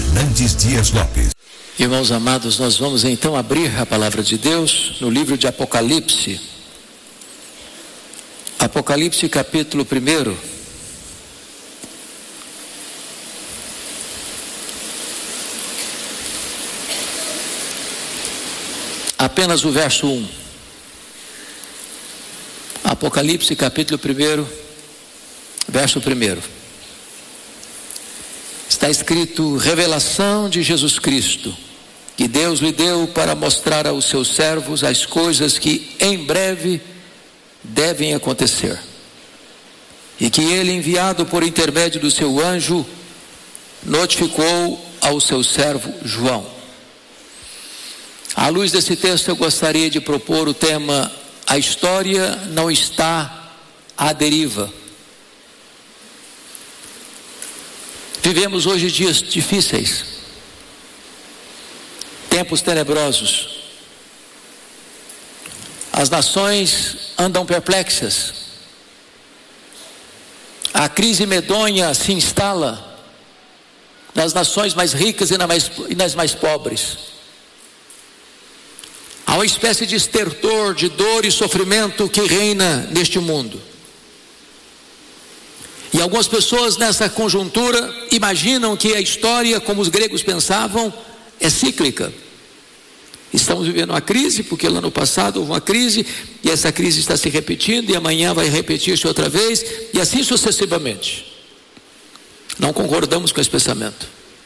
Hernandes Dias Lopes. Irmãos amados, nós vamos então abrir a palavra de Deus no livro de Apocalipse. Apocalipse capítulo 1. Apenas o verso 1. Apocalipse capítulo 1, verso 1. Está escrito: revelação de Jesus Cristo, que Deus lhe deu para mostrar aos seus servos as coisas que em breve devem acontecer, e que ele, enviado por intermédio do seu anjo, notificou ao seu servo João. À luz desse texto, eu gostaria de propor o tema: a história não está à deriva. Vivemos hoje dias difíceis, tempos tenebrosos. As nações andam perplexas. A crise medonha se instala nas nações mais ricas e nas mais pobres. Há uma espécie de estertor, de dor e sofrimento que reina neste mundo. E algumas pessoas nessa conjuntura imaginam que a história, como os gregos pensavam, é cíclica. Estamos vivendo uma crise, porque lá no passado houve uma crise, e essa crise está se repetindo, e amanhã vai repetir-se outra vez, e assim sucessivamente. Não concordamos com esse pensamento.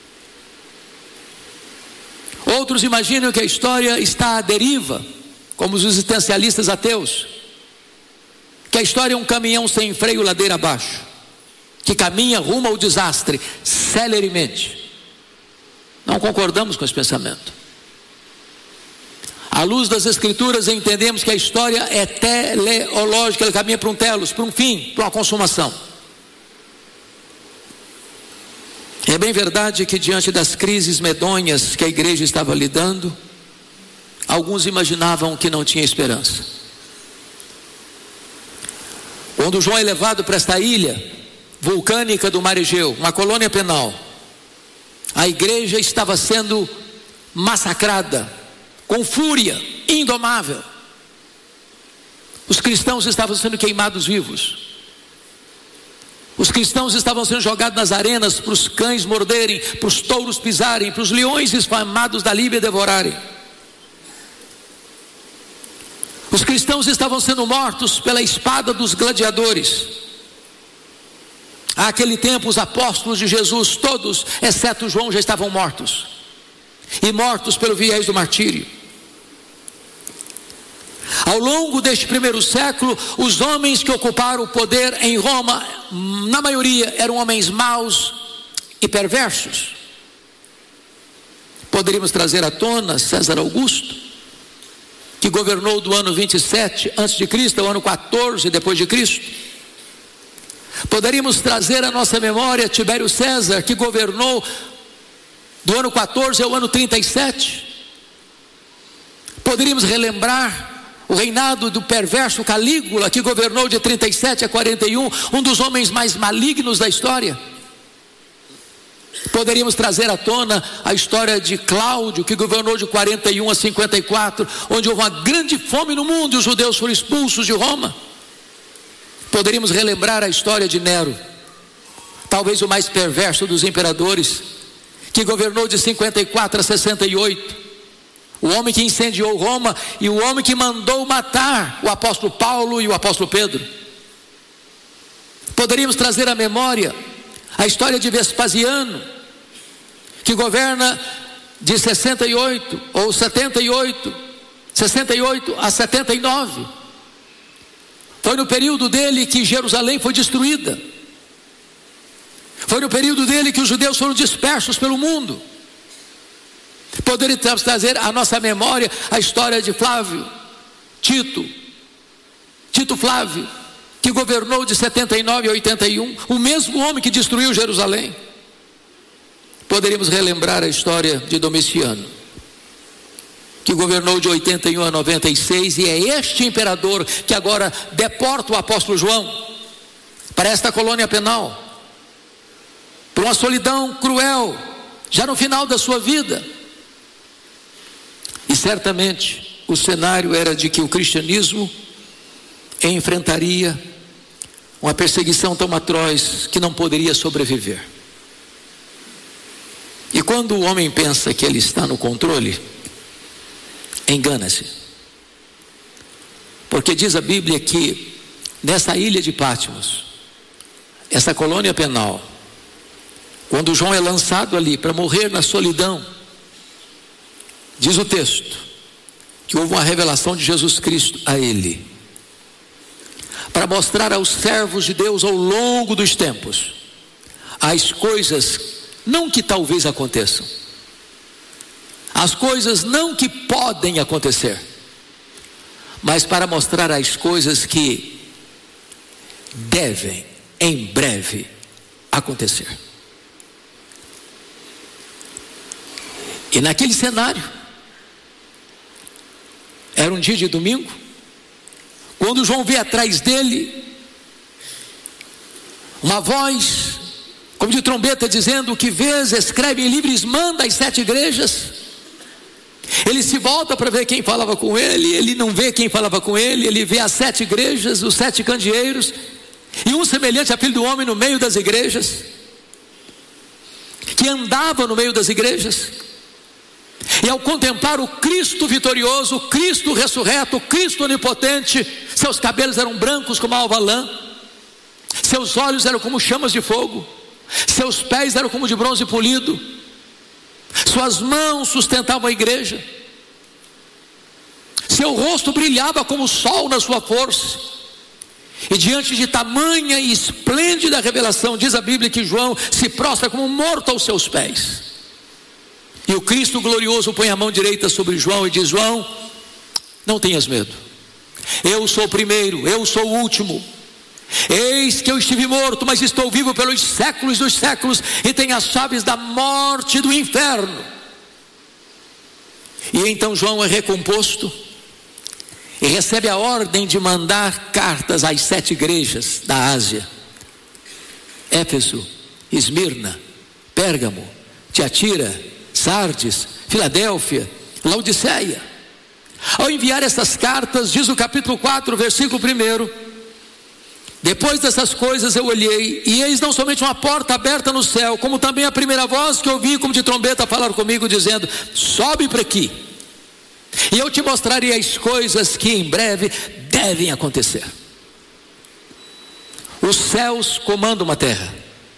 Outros imaginam que a história está à deriva, como os existencialistas ateus, que a história é um caminhão sem freio ladeira abaixo, que caminha rumo ao desastre celeremente. Não concordamos com esse pensamento. À luz das Escrituras, entendemos que a história é teleológica, ela caminha para um telos, para um fim, para uma consumação. É bem verdade que diante das crises medonhas que a igreja estava lidando, alguns imaginavam que não tinha esperança. Quando João é levado para esta ilha vulcânica do Mar Egeu, uma colônia penal, a igreja estava sendo massacrada com fúria indomável. Os cristãos estavam sendo queimados vivos. Os cristãos estavam sendo jogados nas arenas para os cães morderem, para os touros pisarem, para os leões esfamados da Líbia devorarem. Os cristãos estavam sendo mortos pela espada dos gladiadores. Àquele tempo, os apóstolos de Jesus, todos, exceto João, já estavam mortos. E mortos pelo viés do martírio. Ao longo deste primeiro século, os homens que ocuparam o poder em Roma, na maioria, eram homens maus e perversos. Poderíamos trazer à tona César Augusto, que governou do ano 27 a.C. ao ano 14 depois de Cristo. Poderíamos trazer à nossa memória Tibério César, que governou do ano 14 ao ano 37. Poderíamos relembrar o reinado do perverso Calígula, que governou de 37 a 41, um dos homens mais malignos da história. Poderíamos trazer à tona a história de Cláudio, que governou de 41 a 54, onde houve uma grande fome no mundo e os judeus foram expulsos de Roma. Poderíamos relembrar a história de Nero, talvez o mais perverso dos imperadores, que governou de 54 a 68, o homem que incendiou Roma e o homem que mandou matar o apóstolo Paulo e o apóstolo Pedro. Poderíamos trazer à memória a história de Vespasiano, que governa de 68 ou 78, 68 a 79. Foi no período dele que Jerusalém foi destruída. Foi no período dele que os judeus foram dispersos pelo mundo. Poderíamos trazer à nossa memória a história de Tito Flávio, que governou de 79 a 81, o mesmo homem que destruiu Jerusalém. Poderíamos relembrar a história de Domiciano, que governou de 81 a 96, e é este imperador que agora deporta o apóstolo João para esta colônia penal, por uma solidão cruel, já no final da sua vida. E certamente o cenário era de que o cristianismo enfrentaria uma perseguição tão atroz que não poderia sobreviver. E quando o homem pensa que ele está no controle, engana-se. Porque diz a Bíblia que nessa ilha de Patmos, essa colônia penal, quando João é lançado ali para morrer na solidão, diz o texto que houve uma revelação de Jesus Cristo a ele, para mostrar aos servos de Deus ao longo dos tempos as coisas não que talvez aconteçam, as coisas não que podem acontecer, mas para mostrar as coisas que devem em breve acontecer. E naquele cenário, era um dia de domingo, quando João vê atrás dele uma voz como de trombeta dizendo: o que vês, escreve em livros, manda às 7 igrejas. Ele se volta para ver quem falava com ele, ele não vê quem falava com ele, ele vê as 7 igrejas, os 7 candeeiros, e um semelhante a filho do homem no meio das igrejas, que andava no meio das igrejas. E ao contemplar o Cristo vitorioso, o Cristo ressurreto, o Cristo onipotente, seus cabelos eram brancos como a alva lã, seus olhos eram como chamas de fogo, seus pés eram como de bronze polido, suas mãos sustentavam a igreja, seu rosto brilhava como o sol na sua força. E diante de tamanha e esplêndida revelação, diz a Bíblia que João se prostra como morto aos seus pés. E o Cristo glorioso põe a mão direita sobre João e diz: João, não tenhas medo, eu sou o primeiro, eu sou o último. Eis que eu estive morto, mas estou vivo pelos séculos dos séculos, e tenho as chaves da morte e do inferno. E então João é recomposto e recebe a ordem de mandar cartas às 7 igrejas da Ásia: Éfeso, Esmirna, Pérgamo, Tiatira, Sardes, Filadélfia, Laodiceia. Ao enviar essas cartas, diz o capítulo 4, versículo 1: depois dessas coisas eu olhei, e eis não somente uma porta aberta no céu, como também a primeira voz que ouvi como de trombeta falar comigo, dizendo: sobe para aqui, e eu te mostrarei as coisas que em breve devem acontecer. Os céus comandam a terra,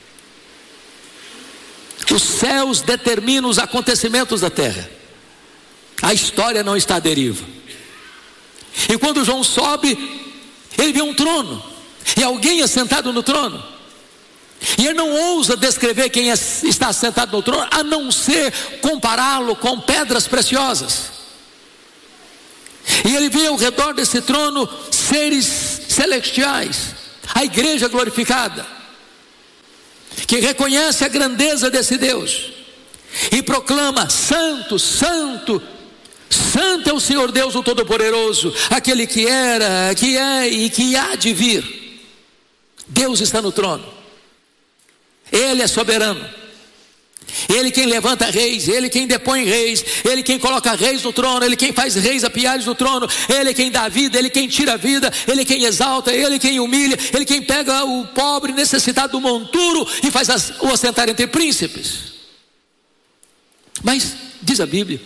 os céus determinam os acontecimentos da terra, a história não está à deriva. E quando João sobe, ele vê um trono, e alguém é sentado no trono, e ele não ousa descrever quem está sentado no trono, a não ser compará-lo com pedras preciosas. E ele vê ao redor desse trono seres celestiais, a igreja glorificada, que reconhece a grandeza desse Deus e proclama: santo, santo, santo é o Senhor Deus o Todo-Poderoso, aquele que era, que é e que há de vir. Deus está no trono, Ele é soberano, Ele quem levanta reis, Ele quem depõe reis, Ele quem coloca reis no trono, Ele quem faz reis apiares no trono, Ele quem dá vida, Ele quem tira a vida, Ele quem exalta, Ele quem humilha, Ele quem pega o pobre necessitado do monturo e faz o assentar entre príncipes. Mas diz a Bíblia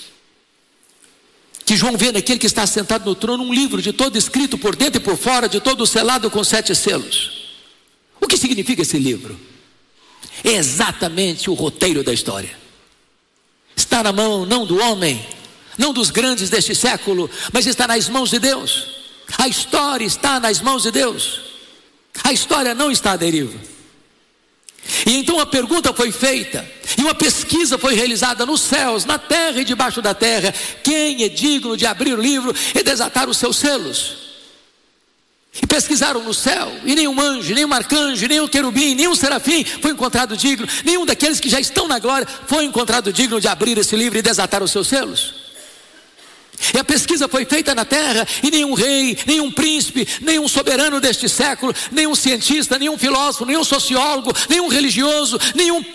que João vê naquele que está sentado no trono um livro de todo escrito por dentro e por fora, de todo selado com 7 selos. O que significa esse livro? É exatamente o roteiro da história. Está na mão não do homem, não dos grandes deste século, mas está nas mãos de Deus. A história está nas mãos de Deus. A história não está à deriva. E então a pergunta foi feita, e uma pesquisa foi realizada nos céus, na terra e debaixo da terra: quem é digno de abrir o livro e desatar os seus selos? E pesquisaram no céu, e nenhum anjo, nenhum arcanjo, nenhum querubim, nenhum serafim foi encontrado digno, nenhum daqueles que já estão na glória foi encontrado digno de abrir esse livro e desatar os seus selos. E a pesquisa foi feita na terra, e nenhum rei, nenhum príncipe, nenhum soberano deste século, nenhum cientista, nenhum filósofo, nenhum sociólogo, nenhum religioso, nenhum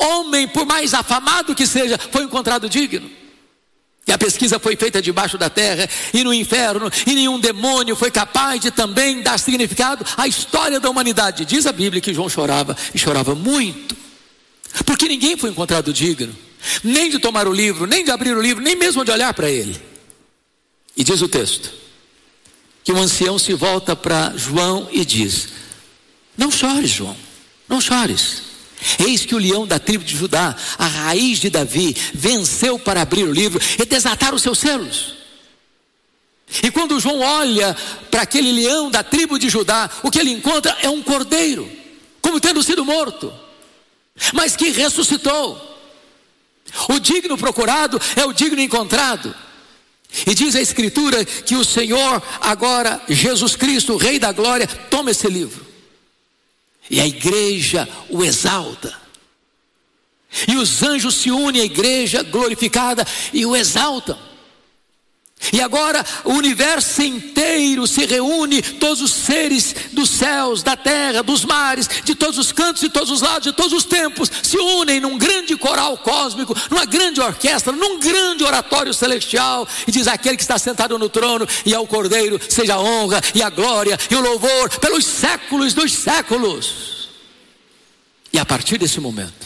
homem, por mais afamado que seja, foi encontrado digno. E a pesquisa foi feita debaixo da terra e no inferno, e nenhum demônio foi capaz de também dar significado à história da humanidade. Diz a Bíblia que João chorava, e chorava muito, porque ninguém foi encontrado digno, nem de tomar o livro, nem de abrir o livro, nem mesmo de olhar para ele. E diz o texto, que o ancião se volta para João e diz: não chores, João, não chores. Eis que o leão da tribo de Judá, a raiz de Davi, venceu para abrir o livro e desatar os seus selos. E quando João olha para aquele leão da tribo de Judá, o que ele encontra é um cordeiro, como tendo sido morto, mas que ressuscitou. O digno procurado é o digno encontrado. E diz a Escritura que o Senhor, agora Jesus Cristo, o Rei da Glória, toma esse livro. E a igreja o exalta. E os anjos se unem à igreja glorificada e o exaltam. E agora o universo inteiro se reúne, todos os seres dos céus, da terra, dos mares, de todos os cantos, de todos os lados, de todos os tempos, se unem num grande coral cósmico, numa grande orquestra, num grande oratório celestial, e diz: aquele que está sentado no trono e ao Cordeiro seja a honra e a glória e o louvor pelos séculos dos séculos. E a partir desse momento,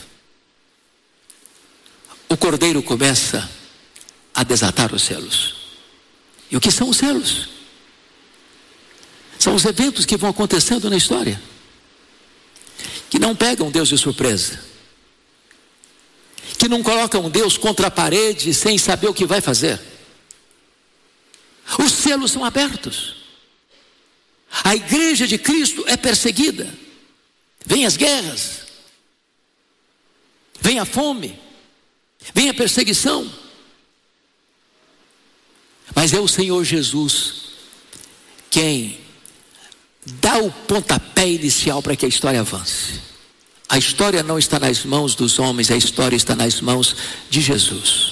o Cordeiro começa a desatar os selos. E o que são os selos? São os eventos que vão acontecendo na história, que não pegam Deus de surpresa, que não colocam Deus contra a parede sem saber o que vai fazer. Os selos são abertos. A igreja de Cristo é perseguida. Vem as guerras, vem a fome, vem a perseguição. Mas é o Senhor Jesus quem dá o pontapé inicial para que a história avance. A história não está nas mãos dos homens, a história está nas mãos de Jesus.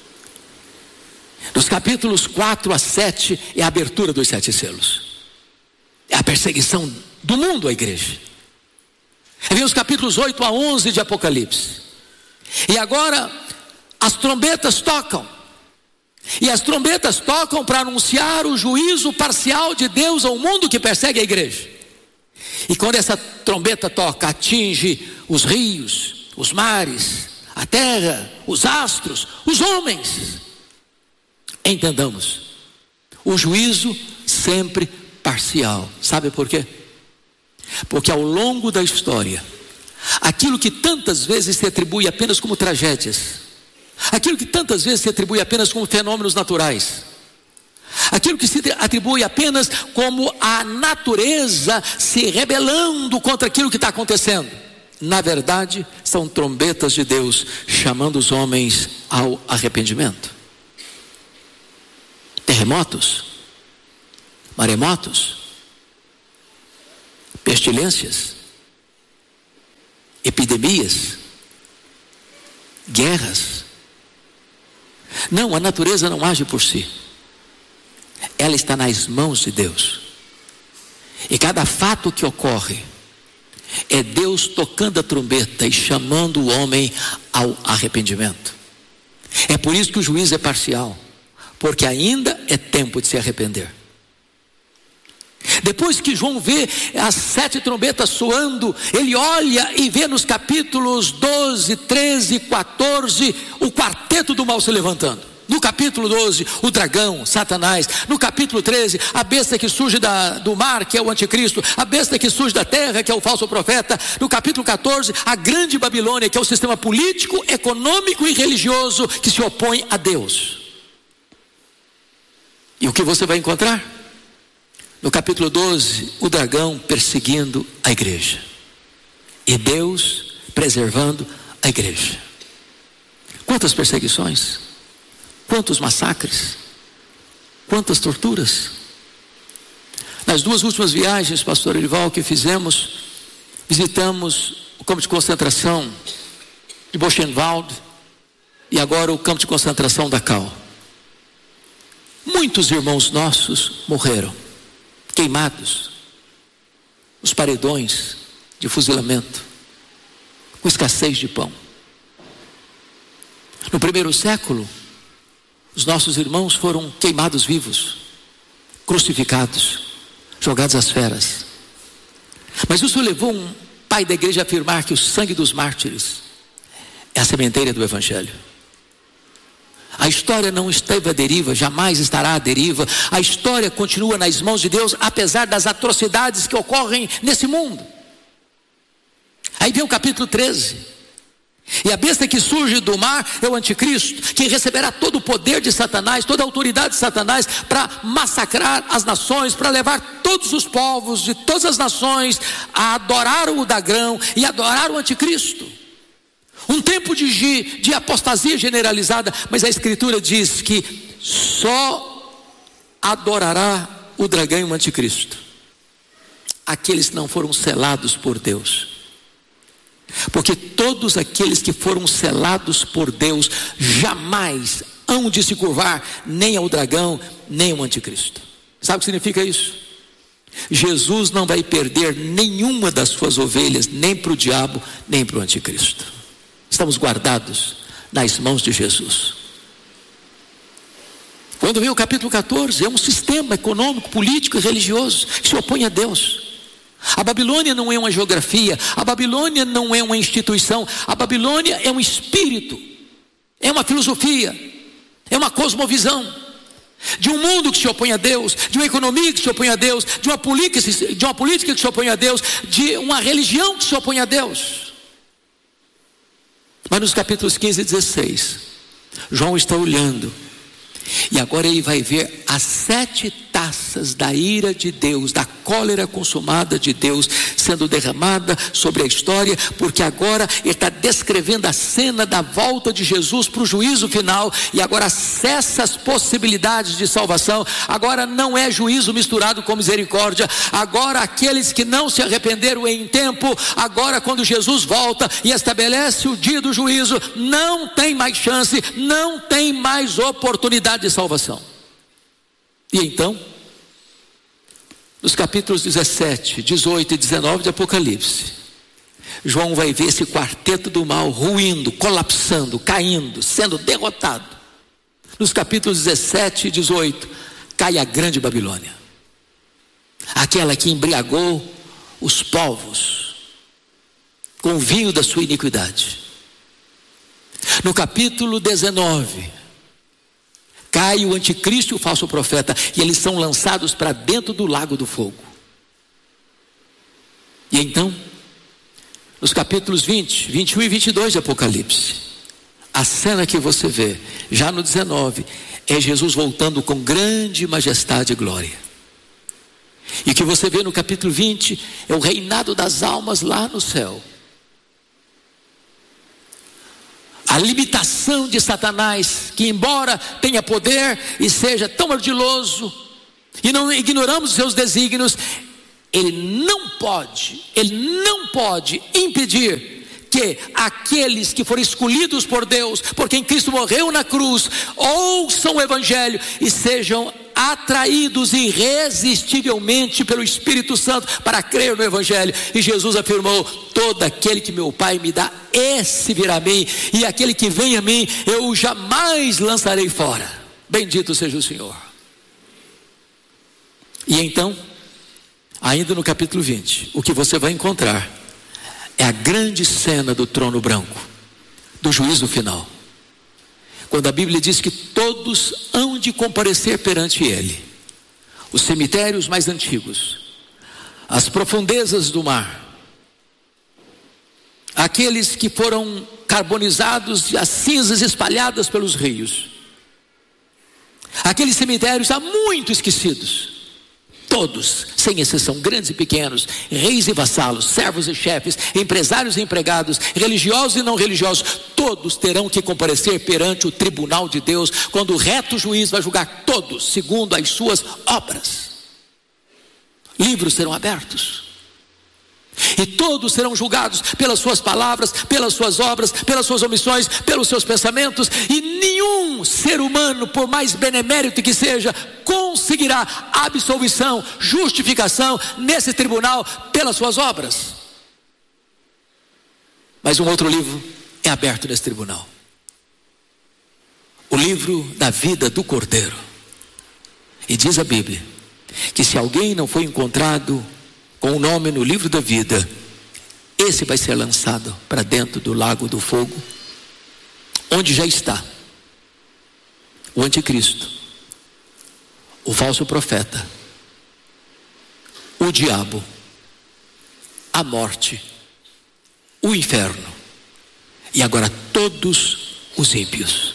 Nos capítulos 4 a 7 é a abertura dos 7 selos. É a perseguição do mundo à igreja. Vem os capítulos 8 a 11 de Apocalipse. E agora as trombetas tocam. E as trombetas tocam para anunciar o juízo parcial de Deus ao mundo que persegue a igreja. E quando essa trombeta toca, atinge os rios, os mares, a terra, os astros, os homens. Entendamos, o juízo sempre parcial. Sabe por quê? Porque ao longo da história, aquilo que tantas vezes se atribui apenas como tragédias, aquilo que tantas vezes se atribui apenas como fenômenos naturais, aquilo que se atribui apenas como a natureza se rebelando contra aquilo que está acontecendo, na verdade são trombetas de Deus chamando os homens ao arrependimento. Terremotos, maremotos, pestilências, epidemias, guerras. Não, a natureza não age por si. Ela está nas mãos de Deus. E cada fato que ocorre é Deus tocando a trombeta e chamando o homem ao arrependimento. É por isso que o juízo é parcial, porque ainda é tempo de se arrepender. Depois que João vê as 7 trombetas soando, ele olha e vê nos capítulos 12, 13 e 14 o quarteto do mal se levantando. No capítulo 12, o dragão, Satanás. No capítulo 13, a besta que surge do mar, que é o anticristo. A besta que surge da terra, que é o falso profeta. No capítulo 14, a grande Babilônia, que é o sistema político, econômico e religioso que se opõe a Deus. E o que você vai encontrar? No capítulo 12, o dragão perseguindo a igreja. E Deus preservando a igreja. Quantas perseguições, quantos massacres, quantas torturas. Nas 2 últimas viagens, pastor Erival, que fizemos, visitamos o campo de concentração de Buchenwald e agora o campo de concentração da Dachau. Muitos irmãos nossos morreram, queimados, os paredões de fuzilamento, com escassez de pão. No primeiro século, os nossos irmãos foram queimados vivos, crucificados, jogados às feras. Mas isso levou um pai da igreja a afirmar que o sangue dos mártires é a sementeira do Evangelho. A história não esteve à deriva, jamais estará à deriva. A história continua nas mãos de Deus, apesar das atrocidades que ocorrem nesse mundo. Aí vem o capítulo 13. E a besta que surge do mar é o anticristo, que receberá todo o poder de Satanás, toda a autoridade de Satanás, para massacrar as nações, para levar todos os povos de todas as nações a adorar o dragão e adorar o anticristo. Um tempo de apostasia generalizada, mas a Escritura diz que só adorará o dragão e o anticristo aqueles que não foram selados por Deus. Porque todos aqueles que foram selados por Deus jamais hão de se curvar nem ao dragão, nem ao anticristo. Sabe o que significa isso? Jesus não vai perder nenhuma das suas ovelhas, nem para o diabo, nem para o anticristo. Estamos guardados nas mãos de Jesus. Quando vem o capítulo 14, é um sistema econômico, político e religioso que se opõe a Deus. A Babilônia não é uma geografia, a Babilônia não é uma instituição, a Babilônia é um espírito, é uma filosofia, é uma cosmovisão de um mundo que se opõe a Deus, de uma economia que se opõe a Deus, de uma política que se opõe a Deus, de uma religião que se opõe a Deus. Mas nos capítulos 15 e 16, João está olhando, e agora ele vai ver as 7 taças da ira de Deus, da cólera consumada de Deus, sendo derramada sobre a história, porque agora ele está descrevendo a cena da volta de Jesus para o juízo final, e agora cessa as possibilidades de salvação. Agora não é juízo misturado com misericórdia, agora aqueles que não se arrependeram em tempo, agora quando Jesus volta e estabelece o dia do juízo, não tem mais chance, não tem mais oportunidade de salvação. E então, nos capítulos 17, 18 e 19 de Apocalipse, João vai ver esse quarteto do mal ruindo, colapsando, caindo, sendo derrotado. Nos capítulos 17 e 18, cai a grande Babilônia, aquela que embriagou os povos com o vinho da sua iniquidade. No capítulo 19, cai o anticristo e o falso profeta, e eles são lançados para dentro do lago do fogo. E então, nos capítulos 20, 21 e 22 de Apocalipse, a cena que você vê, já no 19, é Jesus voltando com grande majestade e glória. E o que você vê no capítulo 20, é o reinado das almas lá no céu. A limitação de Satanás, que embora tenha poder e seja tão ardiloso, e não ignoramos seus desígnios, ele não pode impedir que aqueles que foram escolhidos por Deus, por quem Cristo morreu na cruz, ouçam o Evangelho e sejam atraídos irresistivelmente pelo Espírito Santo para crer no Evangelho. E Jesus afirmou: todo aquele que meu Pai me dá, esse virá a mim, e aquele que vem a mim, eu jamais lançarei fora. Bendito seja o Senhor. E então, ainda no capítulo 20, o que você vai encontrar é a grande cena do trono branco, do juízo final, quando a Bíblia diz que todos hão de comparecer perante Ele. Os cemitérios mais antigos, as profundezas do mar, aqueles que foram carbonizados e as cinzas espalhadas pelos rios, aqueles cemitérios há muito esquecidos, todos, sem exceção, grandes e pequenos, reis e vassalos, servos e chefes, empresários e empregados, religiosos e não religiosos, todos terão que comparecer perante o tribunal de Deus, quando o reto juiz vai julgar todos segundo as suas obras. Livros serão abertos, e todos serão julgados pelas suas palavras, pelas suas obras, pelas suas omissões, pelos seus pensamentos, e nenhum ser humano, por mais benemérito que seja, conseguirá absolvição, justificação nesse tribunal pelas suas obras. Mas um outro livro é aberto nesse tribunal, o livro da vida do Cordeiro. E diz a Bíblia que se alguém não foi encontrado com o nome no livro da vida, esse vai ser lançado para dentro do lago do fogo, onde já está o anticristo, o falso profeta, o diabo, a morte, o inferno e agora todos os ímpios.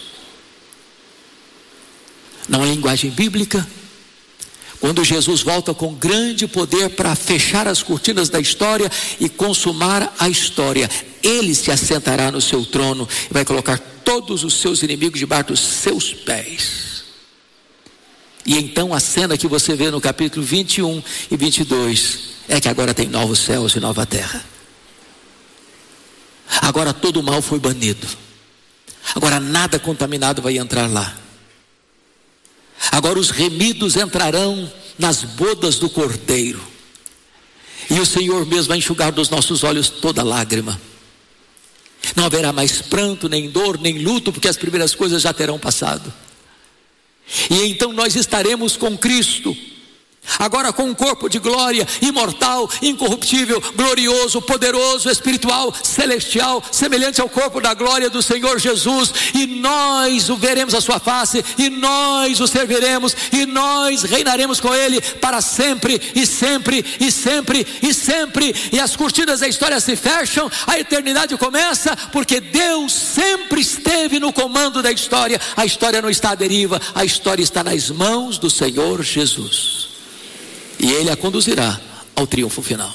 Não é linguagem bíblica? Quando Jesus volta com grande poder para fechar as cortinas da história e consumar a história, Ele se assentará no seu trono e vai colocar todos os seus inimigos debaixo dos seus pés. E então a cena que você vê no capítulo 21 e 22 é que agora tem novos céus e nova terra. Agora todo o mal foi banido. Agora nada contaminado vai entrar lá. Agora os remidos entrarão nas bodas do Cordeiro. E o Senhor mesmo vai enxugar dos nossos olhos toda lágrima. Não haverá mais pranto, nem dor, nem luto, porque as primeiras coisas já terão passado. E então nós estaremos com Cristo, agora com um corpo de glória, imortal, incorruptível, glorioso, poderoso, espiritual, celestial, semelhante ao corpo da glória do Senhor Jesus. E nós o veremos a sua face, e nós o serviremos, e nós reinaremos com Ele para sempre, e sempre, e sempre, e sempre. E as cortinas da história se fecham, a eternidade começa, porque Deus sempre esteve no comando da história. A história não está à deriva, a história está nas mãos do Senhor Jesus. E Ele a conduzirá ao triunfo final.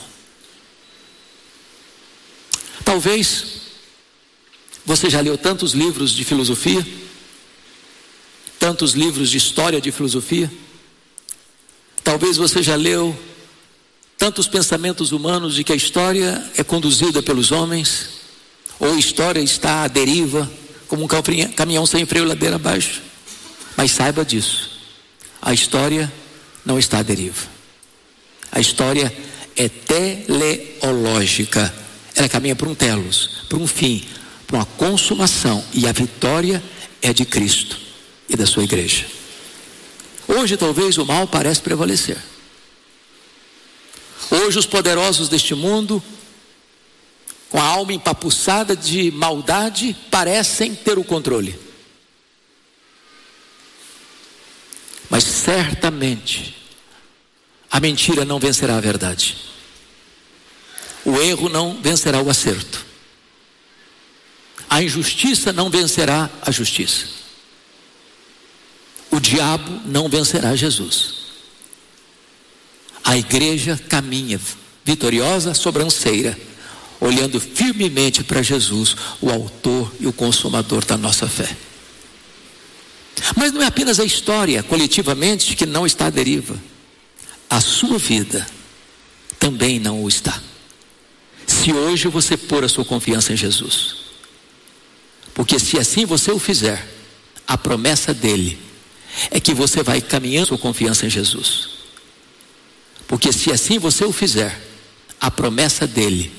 Talvez você já leu tantos livros de filosofia, tantos livros de história de filosofia. Talvez você já leu tantos pensamentos humanos de que a história é conduzida pelos homens, ou a história está à deriva, como um caminhão sem freio ladeira abaixo. Mas saiba disso, a história não está à deriva. A história é teleológica. Ela caminha para um telos, para um fim, para uma consumação. E a vitória é de Cristo e da sua igreja. Hoje talvez o mal parece prevalecer. Hoje os poderosos deste mundo, com a alma empapuçada de maldade, parecem ter o controle. Mas certamente a mentira não vencerá a verdade. O erro não vencerá o acerto. A injustiça não vencerá a justiça. O diabo não vencerá Jesus. A igreja caminha vitoriosa, sobranceira, olhando firmemente para Jesus, o autor e o consumador da nossa fé. Mas não é apenas a história coletivamente que não está à deriva. A sua vida também não o está. Se hoje você pôr a sua confiança em Jesus. Porque se assim você o fizer, a promessa dele é que você vai caminhando sua confiança em Jesus. Porque se assim você o fizer, a promessa dele